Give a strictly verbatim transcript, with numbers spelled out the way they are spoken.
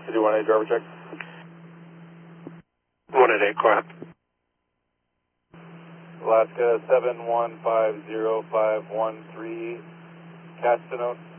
to do one eight driver check. one eight eight, go ahead. Alaska seven one five zero five one three, Castanote.